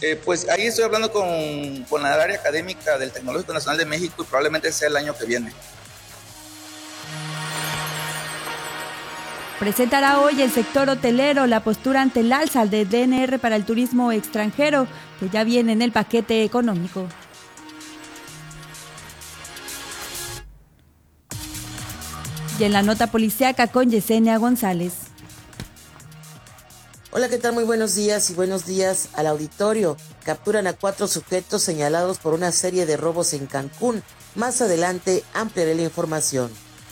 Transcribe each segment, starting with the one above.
Pues ahí estoy hablando con la área académica del Tecnológico Nacional de México y probablemente sea el año que viene. Presentará hoy el sector hotelero la postura ante el alza de DNR para el turismo extranjero, que ya viene en el paquete económico. Y en la nota policíaca con Yesenia González. Hola, ¿qué tal? Muy buenos días y buenos días al auditorio. Capturan a 4 sujetos señalados por una serie de robos en Cancún. Más adelante ampliaré la información.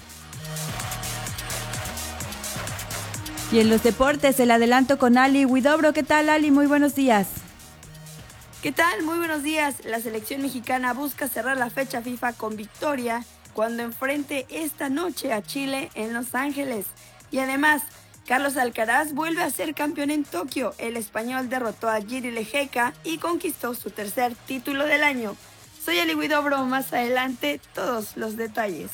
Y en los deportes, el adelanto con Ali Huidobro. ¿Qué tal, Ali? Muy buenos días. ¿Qué tal? Muy buenos días. La selección mexicana busca cerrar la fecha FIFA con victoria cuando enfrente esta noche a Chile en Los Ángeles. Y además, Carlos Alcaraz vuelve a ser campeón en Tokio. El español derrotó a Giri Lejeca y conquistó su tercer título del año. Soy Ali Huidobro. Más adelante, todos los detalles.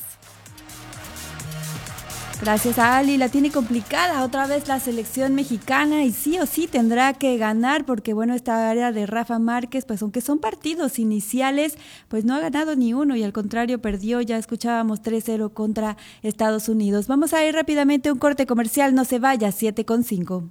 Gracias a Ali, la tiene complicada otra vez la selección mexicana y sí o sí tendrá que ganar porque bueno, esta área de Rafa Márquez, pues aunque son partidos iniciales, pues no ha ganado ni uno y al contrario perdió, ya escuchábamos 3-0 contra Estados Unidos. Vamos a ir rápidamente a un corte comercial, no se vaya, 7:05.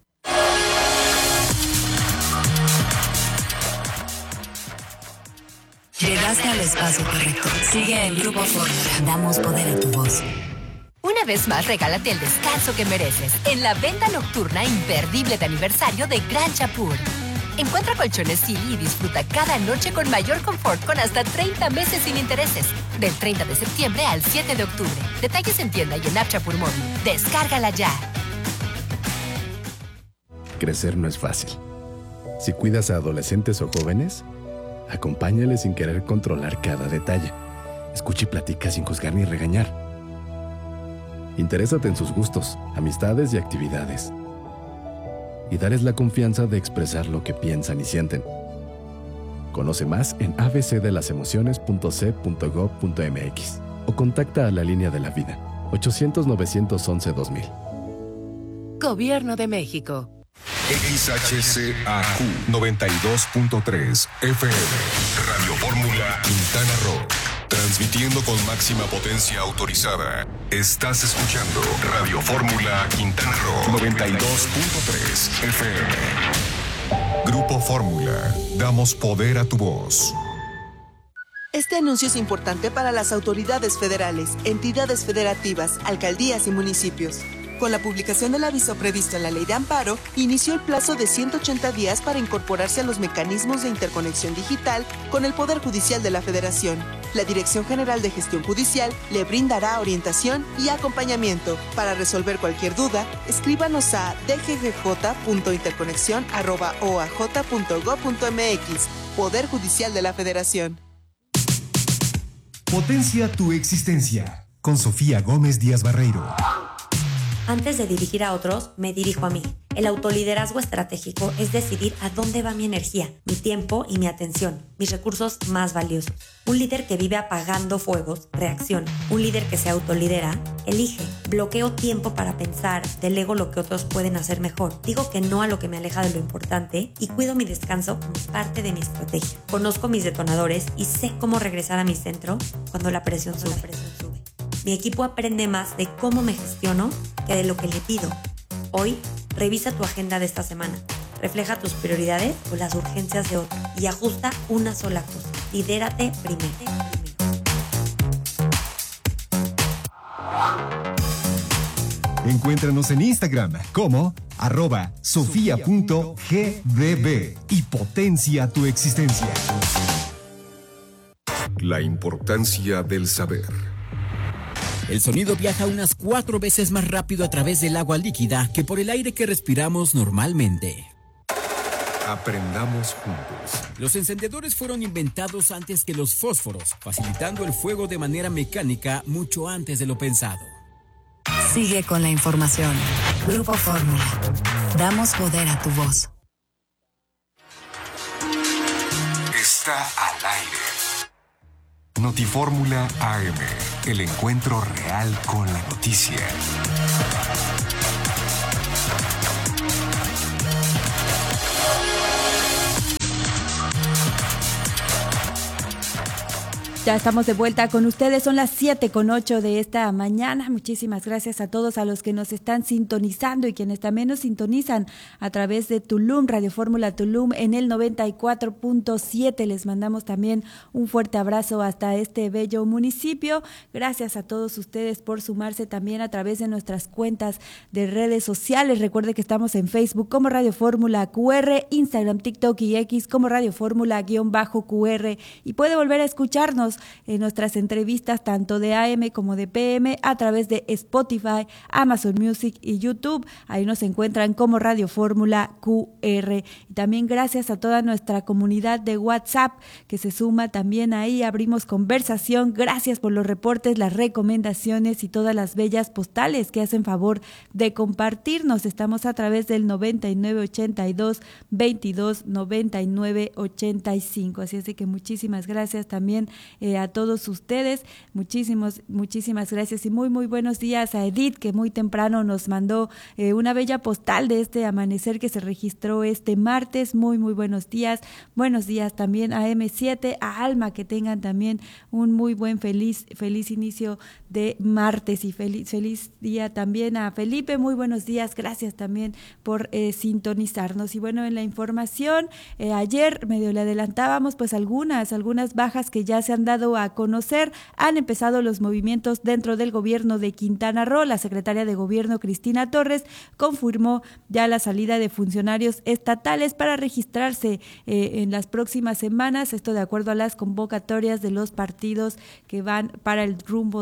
Llegaste al espacio correcto. Sigue el Grupo Fórmula. Damos poder a tu voz. Una vez más, regálate el descanso que mereces en la venta nocturna imperdible de aniversario de Gran Chapur. Encuentra colchones Silly y disfruta cada noche con mayor confort con hasta 30 meses sin intereses. Del 30 de septiembre al 7 de octubre. Detalles en tienda y en App Chapur Móvil. Descárgala ya. Crecer no es fácil. Si cuidas a adolescentes o jóvenes, acompáñales sin querer controlar cada detalle. Escucha y platica sin juzgar ni regañar. Interésate en sus gustos, amistades y actividades. Y dales la confianza de expresar lo que piensan y sienten. Conoce más en abcdelasemociones.c.gov.mx o contacta a la Línea de la Vida, 800-911-2000. Gobierno de México. XHCAQ 92.3 FM Radio Fórmula Quintana Roo. Transmitiendo con máxima potencia autorizada. Estás escuchando Radio Fórmula Quintana Roo 92.3 FM. Grupo Fórmula. Damos poder a tu voz. Este anuncio es importante para las autoridades federales, entidades federativas, alcaldías y municipios. Con la publicación del aviso previsto en la Ley de Amparo, inició el plazo de 180 días para incorporarse a los mecanismos de interconexión digital con el Poder Judicial de la Federación. La Dirección General de Gestión Judicial le brindará orientación y acompañamiento. Para resolver cualquier duda, escríbanos a dggj.interconexión@oaj.gov.mx. Poder Judicial de la Federación. Potencia tu existencia. Con Sofía Gómez Díaz Barreiro. Antes de dirigir a otros, me dirijo a mí. El autoliderazgo estratégico es decidir a dónde va mi energía, mi tiempo y mi atención, mis recursos más valiosos. Un líder que vive apagando fuegos, reacciona. Un líder que se autolidera, elige. Bloqueo tiempo para pensar, delego lo que otros pueden hacer mejor. Digo que no a lo que me aleja de lo importante y cuido mi descanso como parte de mi estrategia. Conozco mis detonadores y sé cómo regresar a mi centro cuando la presión sube. Mi equipo aprende más de cómo me gestiono que de lo que le pido. Hoy, revisa tu agenda de esta semana. Refleja tus prioridades o las urgencias de otro y ajusta una sola cosa. Lidérate primero. Encuéntranos en Instagram como @sofia.gdb y potencia tu existencia. La importancia del saber. El sonido viaja unas 4 veces más rápido a través del agua líquida que por el aire que respiramos normalmente. Aprendamos juntos. Los encendedores fueron inventados antes que los fósforos, facilitando el fuego de manera mecánica mucho antes de lo pensado. Sigue con la información. Grupo Fórmula. Damos poder a tu voz. Está al aire. Notifórmula AM, el encuentro real con la noticia. Ya estamos de vuelta con ustedes, son las 7:08 de esta mañana. Muchísimas gracias a todos a los que nos están sintonizando y quienes también nos sintonizan a través de Tulum, Radio Fórmula Tulum en el 94.7. Les mandamos también un fuerte abrazo hasta este bello municipio. Gracias a todos ustedes por sumarse también a través de nuestras cuentas de redes sociales. Recuerde que estamos en Facebook como Radio Fórmula QR, Instagram, TikTok y X como Radio Fórmula-QR, y puede volver a escucharnos en nuestras entrevistas tanto de AM como de PM a través de Spotify, Amazon Music y YouTube. Ahí nos encuentran como Radio Fórmula QR. Y también gracias a toda nuestra comunidad de WhatsApp que se suma también ahí. Abrimos conversación. Gracias por los reportes, las recomendaciones y todas las bellas postales que hacen favor de compartirnos. Estamos a través del 9982 22 99 85. Así es de que muchísimas gracias también a todos ustedes, muchísimas gracias y muy buenos días a Edith, que muy temprano nos mandó una bella postal de este amanecer que se registró este martes. Muy buenos días también a M7, a Alma, que tengan también un muy buen feliz inicio de martes, y feliz día también a Felipe. Muy buenos días, gracias también por sintonizarnos. Y bueno, en la información, ayer medio le adelantábamos pues algunas bajas que ya se han dado a conocer. Han empezado los movimientos dentro del gobierno de Quintana Roo. La secretaria de Gobierno, Cristina Torres, confirmó ya la salida de funcionarios estatales para registrarse en las próximas semanas, esto de acuerdo a las convocatorias de los partidos que van para el rumbo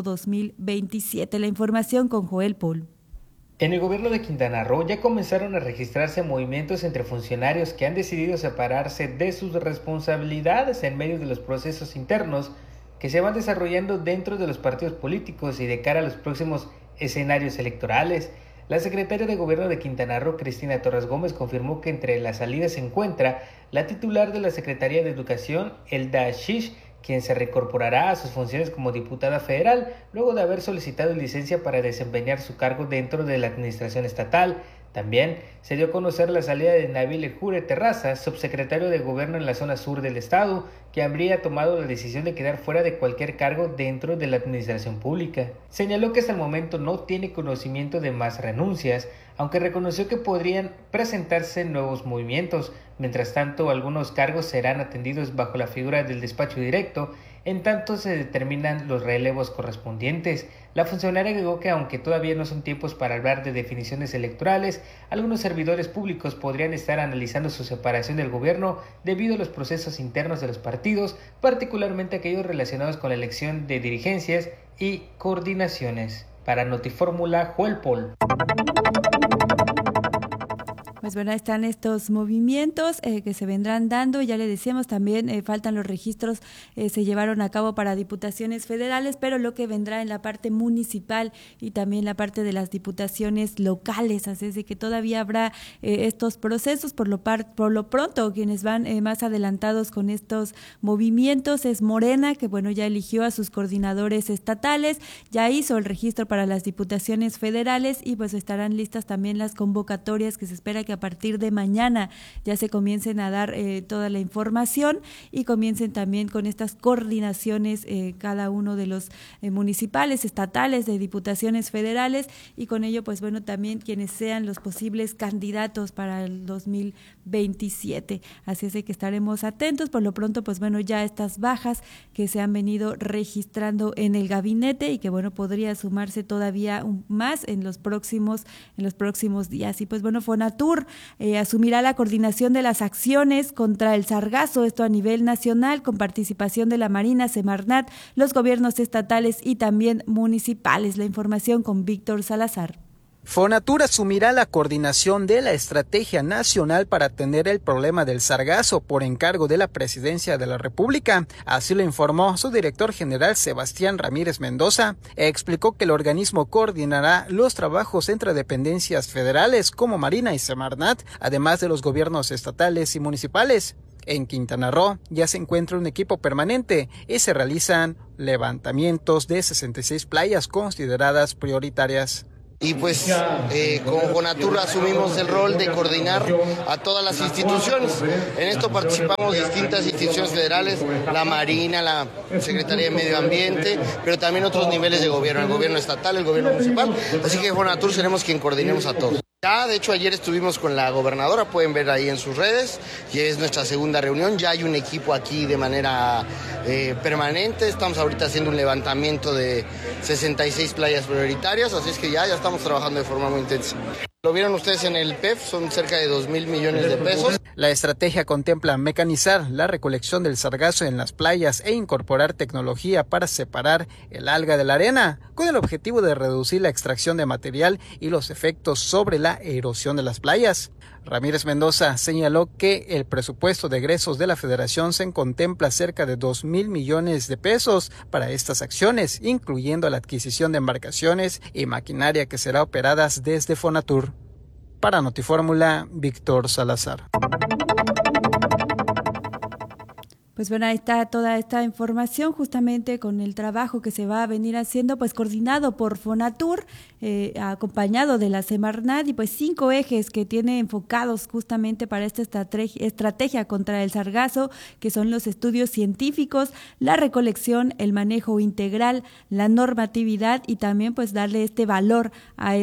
2027. La información con Joel Paul. En el gobierno de Quintana Roo ya comenzaron a registrarse movimientos entre funcionarios que han decidido separarse de sus responsabilidades en medio de los procesos internos que se van desarrollando dentro de los partidos políticos y de cara a los próximos escenarios electorales. La secretaria de Gobierno de Quintana Roo, Cristina Torres Gómez, confirmó que entre las salidas se encuentra la titular de la Secretaría de Educación, Elda Shish, quien se reincorporará a sus funciones como diputada federal luego de haber solicitado licencia para desempeñar su cargo dentro de la administración estatal. También se dio a conocer la salida de Nabil Jure Terraza, subsecretario de Gobierno en la zona sur del estado, que habría tomado la decisión de quedar fuera de cualquier cargo dentro de la administración pública. Señaló que hasta el momento no tiene conocimiento de más renuncias, aunque reconoció que podrían presentarse nuevos movimientos. Mientras tanto, algunos cargos serán atendidos bajo la figura del despacho directo, en tanto se determinan los relevos correspondientes. La funcionaria agregó que aunque todavía no son tiempos para hablar de definiciones electorales, algunos servidores públicos podrían estar analizando su separación del gobierno debido a los procesos internos de los partidos, particularmente aquellos relacionados con la elección de dirigencias y coordinaciones. Para Notifórmula, Joel Paul. Pues bueno, están estos movimientos que se vendrán dando. Ya le decíamos también, faltan los registros, se llevaron a cabo para diputaciones federales, pero lo que vendrá en la parte municipal y también la parte de las diputaciones locales. Así es de que todavía habrá estos procesos. Por lo pronto, quienes van más adelantados con estos movimientos es Morena, que bueno, ya eligió a sus coordinadores estatales, ya hizo el registro para las diputaciones federales y pues estarán listas también las convocatorias, que se espera que a partir de mañana ya se comiencen a dar toda la información y comiencen también con estas coordinaciones cada uno de los municipales, estatales, de diputaciones federales, y con ello pues bueno también quienes sean los posibles candidatos para el 2027. Así es de que estaremos atentos. Por lo pronto pues bueno, ya estas bajas que se han venido registrando en el gabinete y que bueno podría sumarse todavía más en los próximos días. Y pues bueno, Fonatur asumirá la coordinación de las acciones contra el sargazo, esto a nivel nacional, con participación de la Marina, Semarnat, los gobiernos estatales y también municipales. La información con Víctor Salazar. Fonatur asumirá la coordinación de la estrategia nacional para atender el problema del sargazo por encargo de la Presidencia de la República. Así lo informó su director general Sebastián Ramírez Mendoza. Explicó que el organismo coordinará los trabajos entre dependencias federales como Marina y Semarnat, además de los gobiernos estatales y municipales. En Quintana Roo ya se encuentra un equipo permanente y se realizan levantamientos de 66 playas consideradas prioritarias. Y pues con Fonatur asumimos el rol de coordinar a todas las instituciones. En esto participamos distintas instituciones federales, la Marina, la Secretaría de Medio Ambiente, pero también otros niveles de gobierno, el gobierno estatal, el gobierno municipal. Así que Fonatur seremos quien coordinemos a todos. Ya, de hecho, ayer estuvimos con la gobernadora, pueden ver ahí en sus redes, y es nuestra segunda reunión. Ya hay un equipo aquí de manera permanente. Estamos ahorita haciendo un levantamiento de 66 playas prioritarias, así es que ya estamos trabajando de forma muy intensa. Lo vieron ustedes en el PEF, son cerca de 2,000 millones de pesos. La estrategia contempla mecanizar la recolección del sargazo en las playas e incorporar tecnología para separar el alga de la arena, con el objetivo de reducir la extracción de material y los efectos sobre la erosión de las playas. Ramírez Mendoza señaló que el presupuesto de egresos de la Federación se contempla cerca de 2,000 millones de pesos para estas acciones, incluyendo la adquisición de embarcaciones y maquinaria que será operadas desde Fonatur. Para Notifórmula, Víctor Salazar. Pues bueno, ahí está toda esta información justamente con el trabajo que se va a venir haciendo, pues coordinado por Fonatur, acompañado de la Semarnat, y pues 5 ejes que tiene enfocados justamente para esta estrategia contra el sargazo, que son los estudios científicos, la recolección, el manejo integral, la normatividad y también pues darle este valor a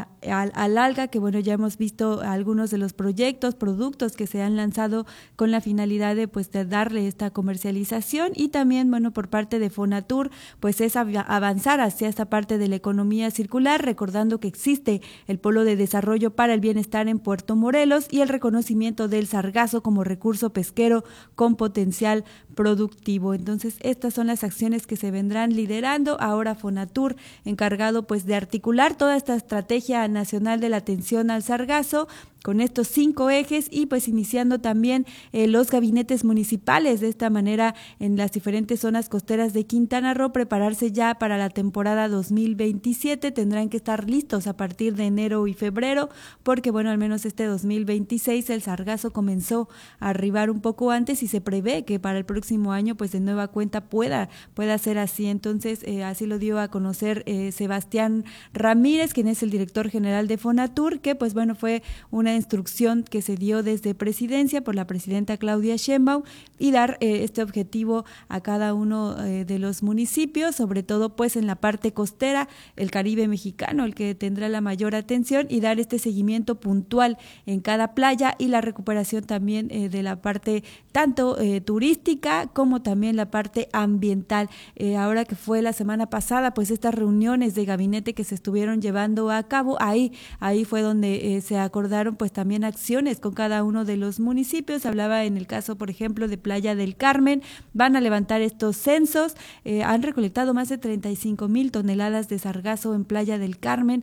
al alga, que bueno, ya hemos visto algunos de los productos que se han lanzado con la finalidad de pues de darle esta comercialización, y también bueno, por parte de Fonatur pues es avanzar hacia esta parte de la economía circular, recordando que existe el Polo de Desarrollo para el Bienestar en Puerto Morelos y el reconocimiento del sargazo como recurso pesquero con potencial productivo. Entonces estas son las acciones que se vendrán liderando ahora Fonatur, encargado pues de articular toda esta estrategia nacional de la atención al sargazo con estos 5 ejes, y pues iniciando también los gabinetes municipales de esta manera en las diferentes zonas costeras de Quintana Roo, prepararse ya para la temporada 2027. Tendrán que estar listos a partir de enero y febrero, porque bueno, al menos este 2026 el sargazo comenzó a arribar un poco antes y se prevé que para el próximo año pues de nueva cuenta pueda ser así. Entonces así lo dio a conocer Sebastián Ramírez, quien es el director general de Fonatur, que pues bueno, fue una instrucción que se dio desde presidencia por la presidenta Claudia Sheinbaum, y dar este objetivo a cada uno de los municipios, sobre todo pues en la parte costera, el Caribe mexicano, el que tendrá la mayor atención, y dar este seguimiento puntual en cada playa, y la recuperación también de la parte tanto turística como también la parte ambiental. Ahora que fue la semana pasada, pues estas reuniones de gabinete que se estuvieron llevando a cabo, ahí fue donde se acordaron pues también acciones con cada uno de los municipios. Hablaba en el caso, por ejemplo, de Playa del Carmen, van a levantar estos censos, han recolectado más de 35,000 toneladas de sargazo en Playa del Carmen,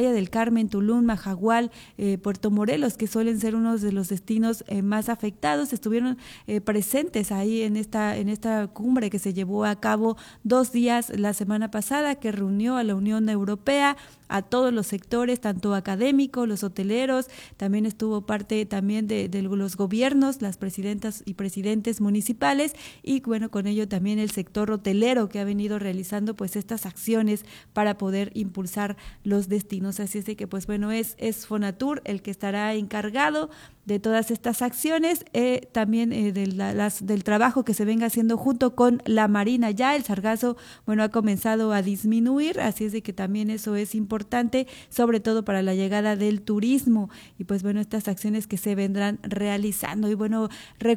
Tulum, Majagual, Puerto Morelos, que suelen ser unos de los destinos más afectados. Estuvieron presentes ahí en esta cumbre que se llevó a cabo 2 días la semana pasada, que reunió a la Unión Europea, a todos los sectores, tanto académicos, los hoteleros, también estuvo parte también de los gobiernos, las presidentas y presidentes municipales, y bueno, con ello también el sector hotelero, que ha venido realizando pues estas acciones para poder impulsar los destinos. Así es de que pues bueno, es Fonatur el que estará encargado de todas estas acciones, también del trabajo que se venga haciendo junto con la Marina. Ya el sargazo, bueno, ha comenzado a disminuir, así es de que también eso es importante, sobre todo para la llegada del turismo, y pues bueno, estas acciones que se vendrán realizando. Y bueno,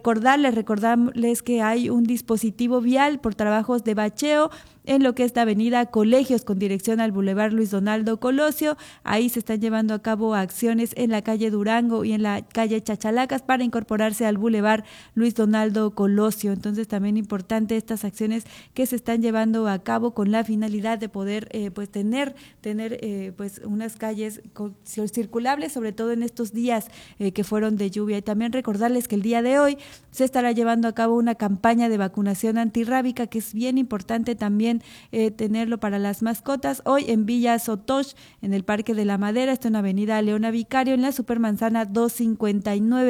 recordarles que hay un dispositivo vial por trabajos de bacheo en lo que es la avenida Colegios con dirección al Boulevard Luis Donaldo Colosio. Ahí se están llevando a cabo acciones en la calle Durango y en la calle Chachalacas para incorporarse al Boulevard Luis Donaldo Colosio. Entonces también importante estas acciones que se están llevando a cabo con la finalidad de poder pues tener pues unas calles circulables, sobre todo en estos días que fueron de lluvia. Y también recordarles que el día de hoy se estará llevando a cabo una campaña de vacunación antirrábica, que es bien importante también tenerlo para las mascotas. Hoy en Villa Sotoch, en el Parque de la Madera, está en Avenida Leona Vicario, en la Supermanzana 259.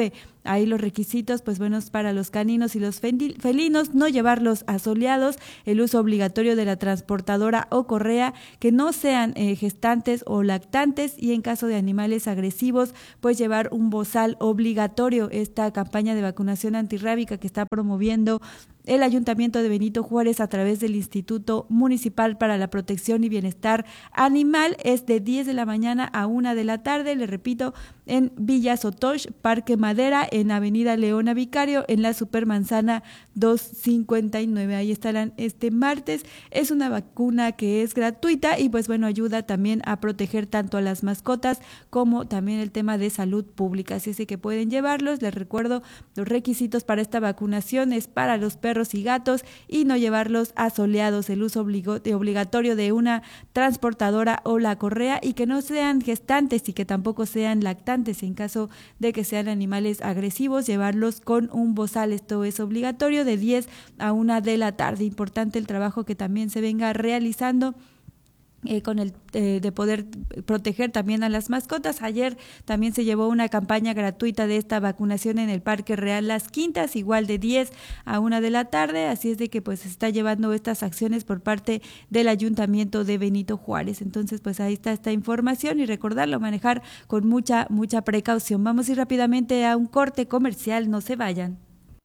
Ahí los requisitos, pues buenos para los caninos y los felinos, no llevarlos asoleados, el uso obligatorio de la transportadora o correa, que no sean gestantes o lactantes, y en caso de animales agresivos, pues llevar un bozal obligatorio. Esta campaña de vacunación antirrábica que está promoviendo el Ayuntamiento de Benito Juárez a través del Instituto Municipal para la Protección y Bienestar Animal es de 10 de la mañana a 1 de la tarde, le repito, en Villa Sotoch, Parque Madera, en Avenida Leona Vicario, en la Supermanzana 259. Ahí estarán este martes. Es una vacuna que es gratuita y pues bueno, ayuda también a proteger tanto a las mascotas como también el tema de salud pública. Así es que pueden llevarlos. Les recuerdo, los requisitos para esta vacunación es para los perros y gatos y no llevarlos asoleados, el uso obligatorio de una transportadora o la correa, y que no sean gestantes y que tampoco sean lactantes. En caso de que sean animales agresivos, llevarlos con un bozal. Esto es obligatorio de 10 a 1 de la tarde. Importante el trabajo que también se venga realizando con el de poder proteger también a las mascotas. Ayer también se llevó una campaña gratuita de esta vacunación en el Parque Real Las Quintas, igual de 10 a 1 de la tarde, así es de que pues se está llevando estas acciones por parte del Ayuntamiento de Benito Juárez. Entonces pues ahí está esta información y recordarlo, manejar con mucha precaución. Vamos a ir rápidamente a un corte comercial, no se vayan.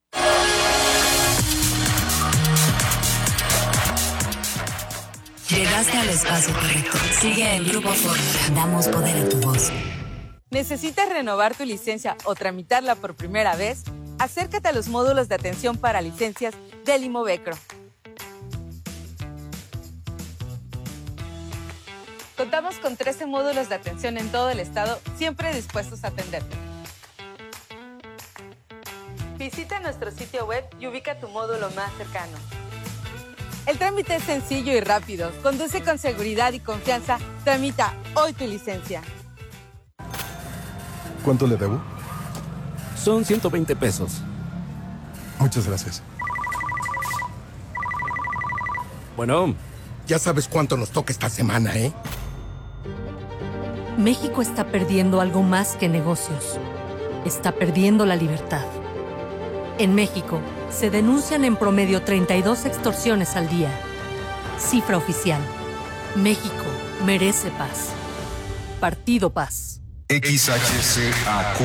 Llegaste al espacio correcto. Sigue en Grupo Fórmula. Damos poder a tu voz. ¿Necesitas renovar tu licencia o tramitarla por primera vez? Acércate a los módulos de atención para licencias del Imovecro. Contamos con 13 módulos de atención en todo el estado, siempre dispuestos a atenderte. Visita nuestro sitio web y ubica tu módulo más cercano. El trámite es sencillo y rápido. Conduce con seguridad y confianza. Tramita hoy tu licencia. ¿Cuánto le debo? Son 120 pesos. Muchas gracias. Bueno, ya sabes cuánto nos toca esta semana, ¿eh? México está perdiendo algo más que negocios. Está perdiendo la libertad. En México, se denuncian en promedio 32 extorsiones al día. Cifra oficial. México merece paz. Partido Paz. XHCAQ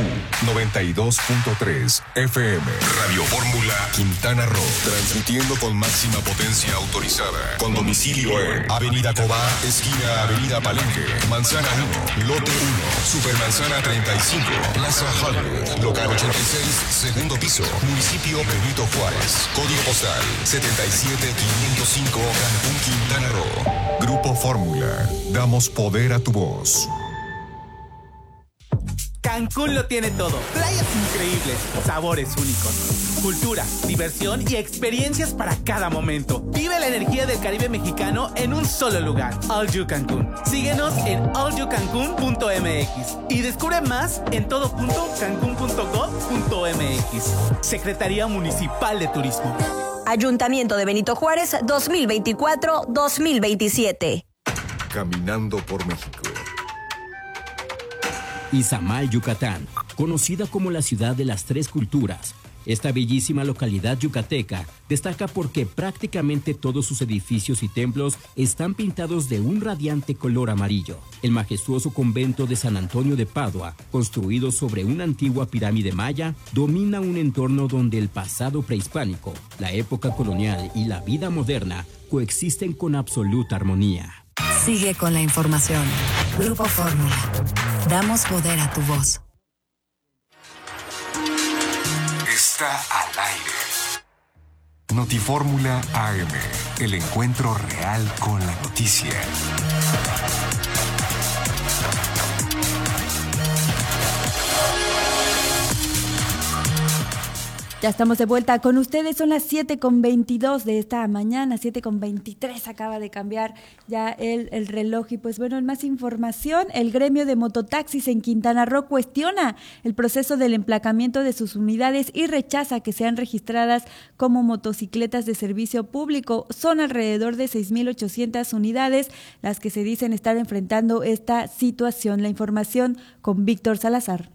92.3 FM Radio Fórmula Quintana Roo, transmitiendo con máxima potencia autorizada, con domicilio en Avenida Cobá, esquina Avenida Palenque, Manzana 1, Lote 1, Supermanzana 35, Plaza Hollywood, local 86, segundo piso, municipio Benito Juárez, código postal 77505, Cancún, Quintana Roo. Grupo Fórmula, damos poder a tu voz. Cancún lo tiene todo. Playas increíbles, sabores únicos, cultura, diversión y experiencias para cada momento. Vive la energía del Caribe mexicano en un solo lugar. All You Cancún. Síguenos en allyoucancun.mx y descubre más en todo.cancun.gov.mx. Secretaría Municipal de Turismo. Ayuntamiento de Benito Juárez 2024-2027. Caminando por México. Izamal, Yucatán, conocida como la ciudad de las tres culturas. Esta bellísima localidad yucateca destaca porque prácticamente todos sus edificios y templos están pintados de un radiante color amarillo. El majestuoso convento de San Antonio de Padua, construido sobre una antigua pirámide maya, domina un entorno donde el pasado prehispánico, la época colonial y la vida moderna coexisten con absoluta armonía. Sigue con la información. Grupo Fórmula. Damos poder a tu voz. Está al aire. Notifórmula AM. El encuentro real con la noticia. Ya estamos de vuelta con ustedes, son las 7:22 de esta mañana, 7:23, acaba de cambiar ya el reloj. Y pues bueno, en más información, el gremio de mototaxis en Quintana Roo cuestiona el proceso del emplacamiento de sus unidades y rechaza que sean registradas como motocicletas de servicio público. Son alrededor de 6,800 unidades las que se dicen estar enfrentando esta situación. La información con Víctor Salazar.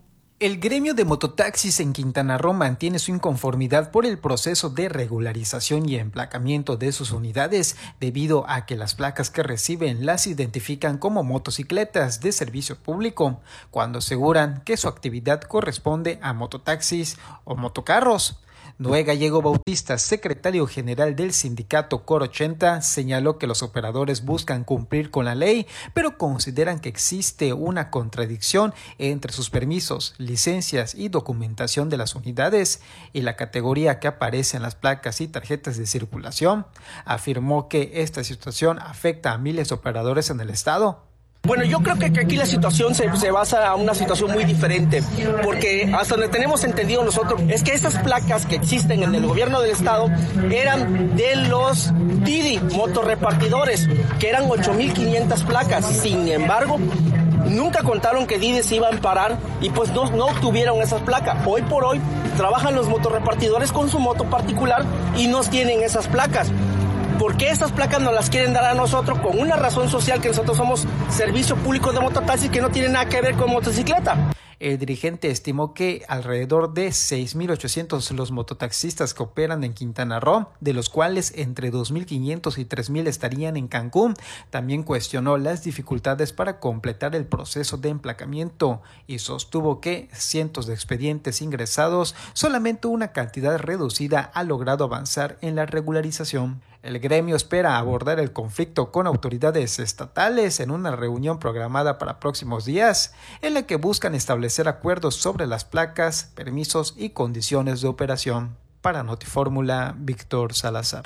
El gremio de mototaxis en Quintana Roo mantiene su inconformidad por el proceso de regularización y emplacamiento de sus unidades, debido a que las placas que reciben las identifican como motocicletas de servicio público, cuando aseguran que su actividad corresponde a mototaxis o motocarros. Noé Gallego Bautista, secretario general del sindicato Cor 80, señaló que los operadores buscan cumplir con la ley, pero consideran que existe una contradicción entre sus permisos, licencias y documentación de las unidades y la categoría que aparece en las placas y tarjetas de circulación. Afirmó que esta situación afecta a miles de operadores en el estado. Bueno, yo creo que aquí la situación se basa a una situación muy diferente, porque hasta donde tenemos entendido nosotros es que estas placas que existen en el gobierno del estado eran de los Didi, motorrepartidores, que eran 8,500 placas. Sin embargo, nunca contaron que Didi se iba a amparar y pues no obtuvieron esas placas. Hoy por hoy trabajan los motorrepartidores con su moto particular y no tienen esas placas. ¿Por qué estas placas nos las quieren dar a nosotros con una razón social que nosotros somos servicio público de mototaxi que no tiene nada que ver con motocicleta? El dirigente estimó que alrededor de 6,800 los mototaxistas que operan en Quintana Roo, de los cuales entre 2,500 y 3,000 estarían en Cancún. También cuestionó las dificultades para completar el proceso de emplacamiento y sostuvo que cientos de expedientes ingresados, solamente una cantidad reducida ha logrado avanzar en la regularización. El gremio espera abordar el conflicto con autoridades estatales en una reunión programada para próximos días, en la que buscan establecer acuerdos sobre las placas, permisos y condiciones de operación. Para Notifórmula, Víctor Salazar.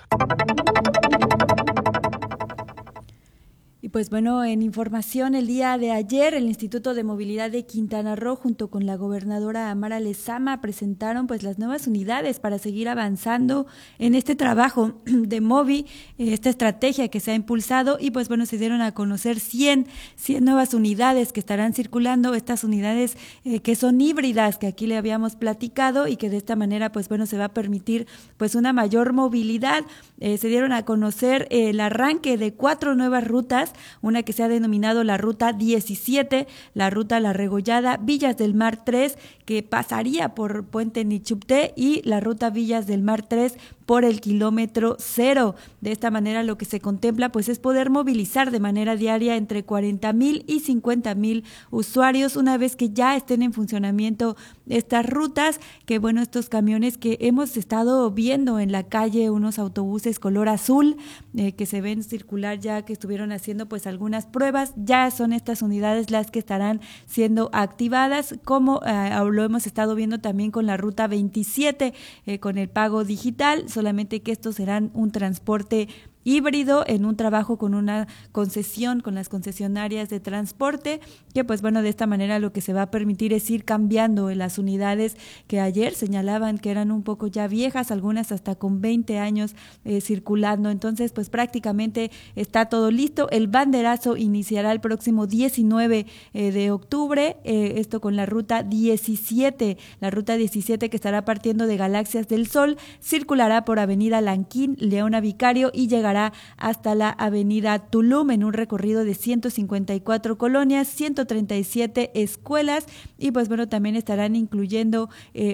Y pues bueno, en información, el día de ayer el Instituto de Movilidad de Quintana Roo junto con la gobernadora Amara Lezama presentaron pues las nuevas unidades para seguir avanzando en este trabajo de MOVI, esta estrategia que se ha impulsado y pues bueno, se dieron a conocer 100 nuevas unidades que estarán circulando, estas unidades que son híbridas, que aquí le habíamos platicado y que de esta manera pues bueno, se va a permitir pues una mayor movilidad. Se dieron a conocer el arranque de 4 nuevas rutas, una que se ha denominado la Ruta 17, la Ruta La Regollada, Villas del Mar 3, que pasaría por Puente Nichupté, y la Ruta Villas del Mar 3 por el kilómetro 0. De esta manera lo que se contempla pues es poder movilizar de manera diaria entre 40,000 y 50,000 usuarios una vez que ya estén en funcionamiento estas rutas, que bueno, estos camiones que hemos estado viendo en la calle, unos autobuses color azul que se ven circular ya, que estuvieron haciendo pues algunas pruebas, ya son estas unidades las que estarán siendo activadas, como lo hemos estado viendo también con la Ruta 27 con el pago digital, solamente que estos serán un transporte híbrido en un trabajo con una concesión, con las concesionarias de transporte, que pues bueno, de esta manera lo que se va a permitir es ir cambiando las unidades que ayer señalaban que eran un poco ya viejas, algunas hasta con 20 años circulando. Entonces pues prácticamente está todo listo. El banderazo iniciará el próximo 19 de octubre, esto con la Ruta 17, la Ruta 17 que estará partiendo de Galaxias del Sol, circulará por Avenida Lanquín, Leona Vicario y llegará hasta la Avenida Tulum en un recorrido de 154 colonias, 137 escuelas y pues bueno, también estarán incluyendo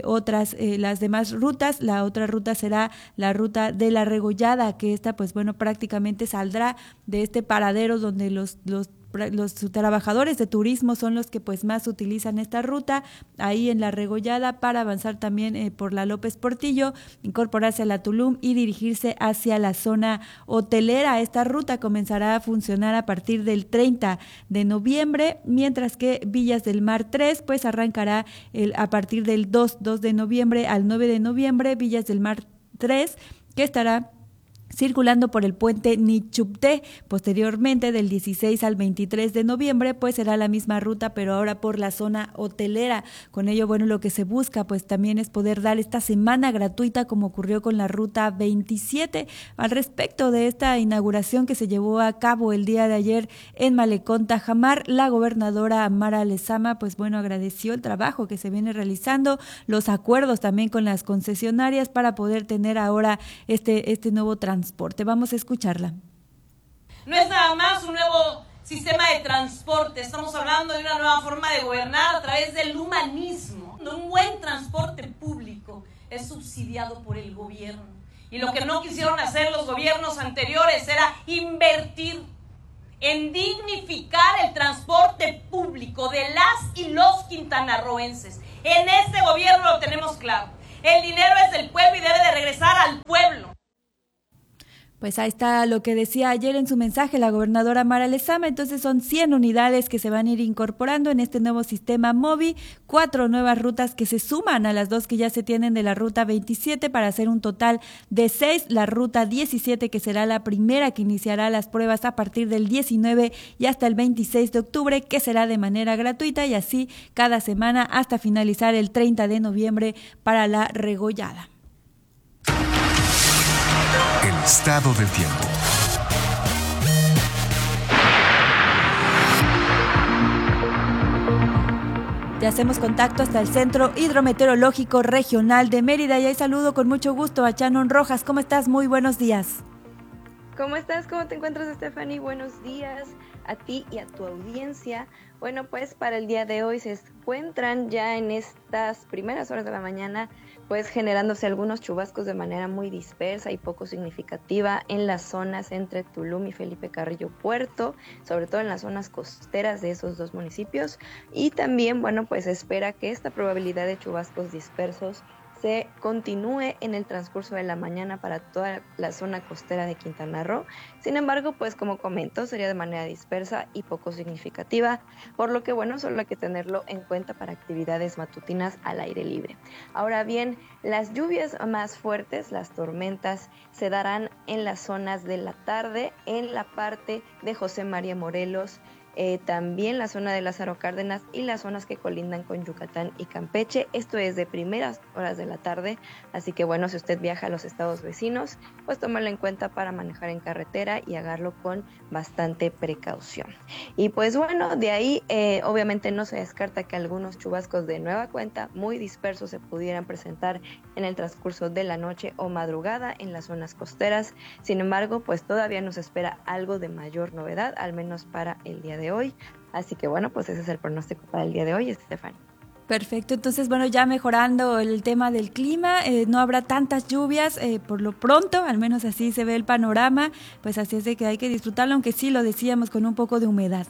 las demás rutas. La otra ruta será la Ruta de la Regollada, que esta pues bueno, prácticamente saldrá de este paradero donde los trabajadores de turismo son los que pues más utilizan esta ruta, ahí en la Regollada, para avanzar también por la López Portillo, incorporarse a la Tulum y dirigirse hacia la zona hotelera. Esta ruta comenzará a funcionar a partir del 30 de noviembre, mientras que Villas del Mar 3 pues arrancará a partir del 2 de noviembre al 9 de noviembre, Villas del Mar 3, que estará circulando por el puente Nichupté. Posteriormente, del 16 al 23 de noviembre, pues será la misma ruta, pero ahora por la zona hotelera. Con ello, bueno, lo que se busca pues también es poder dar esta semana gratuita, como ocurrió con la Ruta 27. Al respecto de esta inauguración que se llevó a cabo el día de ayer en Malecón, Tajamar, la gobernadora Amara Lezama pues bueno, agradeció el trabajo que se viene realizando, los acuerdos también con las concesionarias para poder tener ahora este nuevo transporte. Vamos a escucharla. No es nada más un nuevo sistema de transporte, estamos hablando de una nueva forma de gobernar a través del humanismo. un buen transporte público es subsidiado por el gobierno. Y lo que no quisieron hacer los gobiernos anteriores era invertir en dignificar el transporte público de las y los quintanarroenses. En este gobierno lo tenemos claro. El dinero es del pueblo y debe de regresar al pueblo. Pues ahí está lo que decía ayer en su mensaje la gobernadora Mara Lezama. Entonces son 100 unidades que se van a ir incorporando en este nuevo sistema MOVI, 4 nuevas rutas que se suman a las 2 que ya se tienen de la ruta 27 para hacer un total de 6, la ruta 17 que será la primera que iniciará las pruebas a partir del 19 y hasta el 26 de octubre, que será de manera gratuita, y así cada semana hasta finalizar el 30 de noviembre para la regollada. El estado del tiempo. Ya hacemos contacto hasta el Centro Hidrometeorológico Regional de Mérida y ahí saludo con mucho gusto a Shannon Rojas. ¿Cómo estás? Muy buenos días. ¿Cómo estás? ¿Cómo te encuentras, Stephanie? Buenos días a ti y a tu audiencia. Bueno, pues para el día de hoy se encuentran ya en estas primeras horas de la mañana pues generándose algunos chubascos de manera muy dispersa y poco significativa en las zonas entre Tulum y Felipe Carrillo Puerto, sobre todo en las zonas costeras de esos dos municipios, y también, bueno, pues se espera que esta probabilidad de chubascos dispersos se continúe en el transcurso de la mañana para toda la zona costera de Quintana Roo. Sin embargo, pues como comento, sería de manera dispersa y poco significativa, por lo que bueno, solo hay que tenerlo en cuenta para actividades matutinas al aire libre. Ahora bien, las lluvias más fuertes, las tormentas, se darán en las zonas de la tarde, en la parte de José María Morelos, también la zona de Lázaro Cárdenas y las zonas que colindan con Yucatán y Campeche. Esto es de primeras horas de la tarde, así que bueno, si usted viaja a los estados vecinos, pues tómalo en cuenta para manejar en carretera y hacerlo con bastante precaución. Y pues bueno, de ahí obviamente no se descarta que algunos chubascos de nueva cuenta muy dispersos se pudieran presentar en el transcurso de la noche o madrugada en las zonas costeras. Sin embargo, pues todavía nos espera algo de mayor novedad, al menos para el día de hoy. Así que bueno, pues ese es el pronóstico para el día de hoy, Estefan. Perfecto, entonces bueno, ya mejorando el tema del clima, no habrá tantas lluvias por lo pronto, al menos así se ve el panorama, pues así es de que hay que disfrutarlo, aunque sí lo decíamos con un poco de humedad.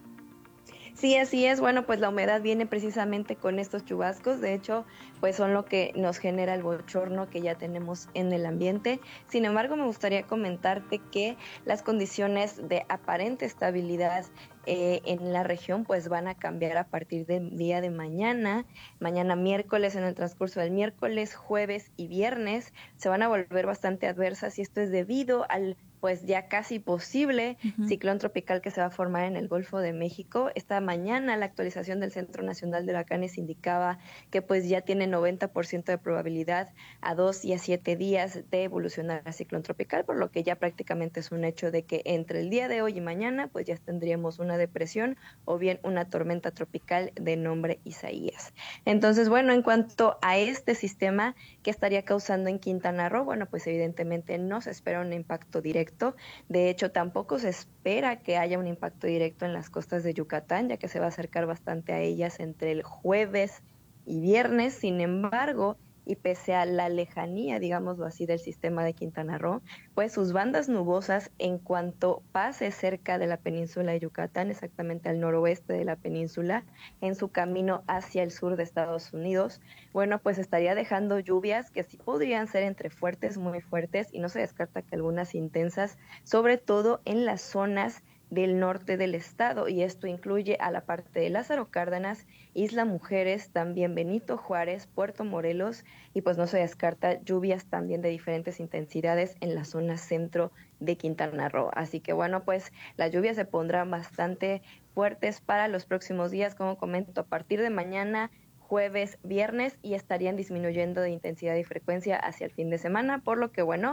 Sí, así es. Bueno, pues la humedad viene precisamente con estos chubascos. De hecho, pues son lo que nos genera el bochorno que ya tenemos en el ambiente. Sin embargo, me gustaría comentarte que las condiciones de aparente estabilidad en la región pues van a cambiar a partir del día de mañana miércoles. En el transcurso del miércoles, jueves y viernes se van a volver bastante adversas, y esto es debido al pues ya casi posible ciclón tropical que se va a formar en el Golfo de México. Esta mañana la actualización del Centro Nacional de Huracanes indicaba que pues ya tiene 90% de probabilidad a 2 y a 7 días de evolucionar a ciclón tropical, por lo que ya prácticamente es un hecho de que entre el día de hoy y mañana pues ya tendríamos una depresión o bien una tormenta tropical de nombre Isaías. Entonces, bueno, en cuanto a este sistema que estaría causando en Quintana Roo, bueno, pues evidentemente no se espera un impacto directo. De hecho, tampoco se espera que haya un impacto directo en las costas de Yucatán, ya que se va a acercar bastante a ellas entre el jueves y viernes. Sin embargo, y pese a la lejanía, digámoslo así, del sistema de Quintana Roo, pues sus bandas nubosas, en cuanto pase cerca de la península de Yucatán, exactamente al noroeste de la península, en su camino hacia el sur de Estados Unidos, bueno, pues estaría dejando lluvias que sí podrían ser entre fuertes, muy fuertes, y no se descarta que algunas intensas, sobre todo en las zonas del norte del estado, y esto incluye a la parte de Lázaro Cárdenas, Isla Mujeres, también Benito Juárez, Puerto Morelos, y pues no se descarta lluvias también de diferentes intensidades en la zona centro de Quintana Roo. Así que bueno, pues las lluvias se pondrán bastante fuertes para los próximos días, como comento, a partir de mañana, jueves, viernes, y estarían disminuyendo de intensidad y frecuencia hacia el fin de semana, por lo que bueno,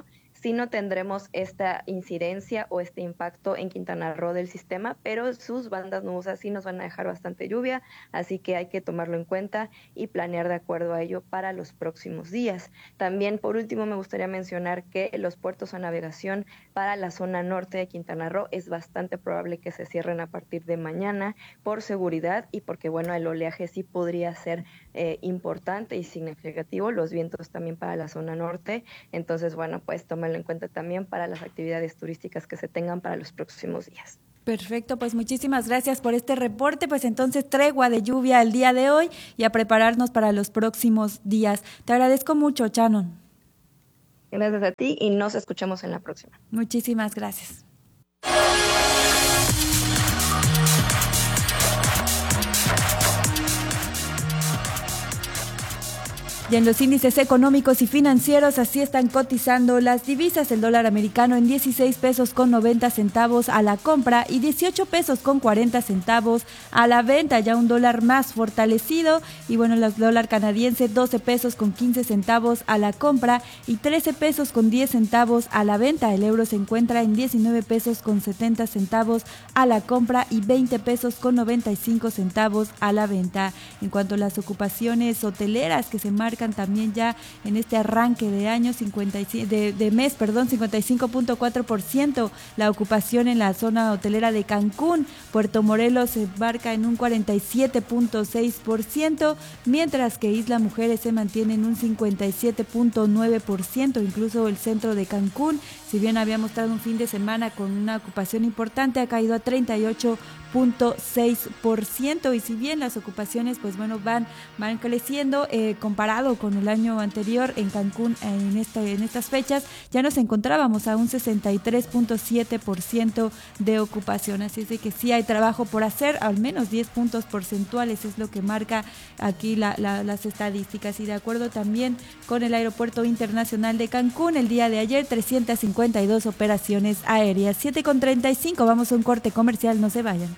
sí no tendremos esta incidencia o este impacto en Quintana Roo del sistema, pero sus bandas nubosas sí nos van a dejar bastante lluvia, así que hay que tomarlo en cuenta y planear de acuerdo a ello para los próximos días. También, por último, me gustaría mencionar que los puertos a navegación para la zona norte de Quintana Roo es bastante probable que se cierren a partir de mañana por seguridad y porque, bueno, el oleaje sí podría ser importante y significativo, los vientos también para la zona norte. Entonces, bueno, pues tómenlo en cuenta también para las actividades turísticas que se tengan para los próximos días. Perfecto, pues muchísimas gracias por este reporte. Pues entonces tregua de lluvia el día de hoy y a prepararnos para los próximos días. Te agradezco mucho, Shannon. Gracias a ti y nos escuchamos en la próxima. Muchísimas gracias. Y en los índices económicos y financieros así están cotizando las divisas. El dólar americano en 16 pesos con 90 centavos a la compra y 18 pesos con 40 centavos a la venta, ya un dólar más fortalecido. Y bueno, el dólar canadiense 12 pesos con 15 centavos a la compra y 13 pesos con 10 centavos a la venta. El euro se encuentra en 19 pesos con 70 centavos a la compra y 20 pesos con 95 centavos a la venta. En cuanto a las ocupaciones hoteleras que se marcan también ya en este arranque de año, 55.4% la ocupación en la zona hotelera de Cancún. Puerto Morelos se marca en un 47.6%, mientras que Isla Mujeres se mantiene en un 57.9%, incluso el centro de Cancún, si bien había mostrado un fin de semana con una ocupación importante, ha caído a 38.6%, y si bien las ocupaciones pues bueno van creciendo comparado con el año anterior en Cancún en estas fechas, ya nos encontrábamos a un 63.7% de ocupación, así es de que sí hay trabajo por hacer, al menos 10 puntos porcentuales es lo que marca aquí las estadísticas. Y de acuerdo también con el Aeropuerto Internacional de Cancún, el día de ayer 352 operaciones aéreas. 7:35, vamos a un corte comercial, no se vayan.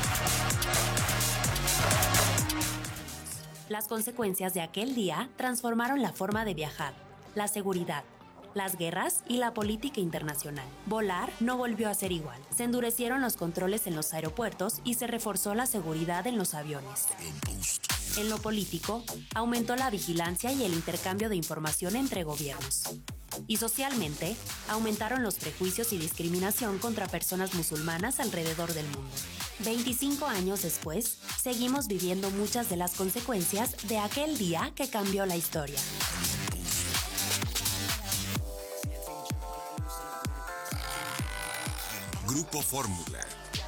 Las consecuencias de aquel día transformaron la forma de viajar, la seguridad, las guerras y la política internacional. Volar no volvió a ser igual. Se endurecieron los controles en los aeropuertos y se reforzó la seguridad en los aviones. En lo político, aumentó la vigilancia y el intercambio de información entre gobiernos. Y socialmente, aumentaron los prejuicios y discriminación contra personas musulmanas alrededor del mundo. 25 años después, seguimos viviendo muchas de las consecuencias de aquel día que cambió la historia. Grupo Fórmula.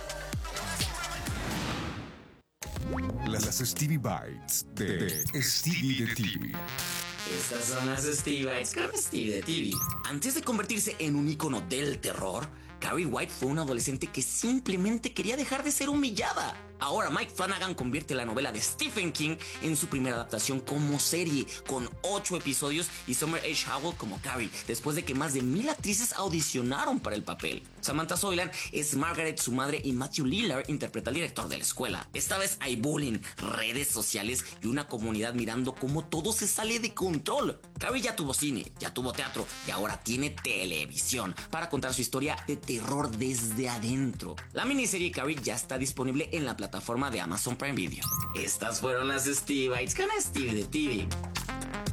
Las Stevie Bites de Stevie de TV. Estas son las Stevie Bites con Stevie de TV. Antes de convertirse en un ícono del terror, Carrie White fue una adolescente que simplemente quería dejar de ser humillada. Ahora Mike Flanagan convierte la novela de Stephen King en su primera adaptación como serie, con 8 episodios y Summer H. Howell como Carrie, después de que más de 1000 actrices audicionaron para el papel. Samantha Soilan es Margaret, su madre, y Matthew Lillard interpreta al director de la escuela. Esta vez hay bullying, redes sociales y una comunidad mirando cómo todo se sale de control. Carrie ya tuvo cine, ya tuvo teatro y ahora tiene televisión para contar su historia de terror desde adentro. La miniserie Carrie ya está disponible en la plataforma de Amazon Prime Video. Estas fueron las Stevie Bites con Stevie de TV.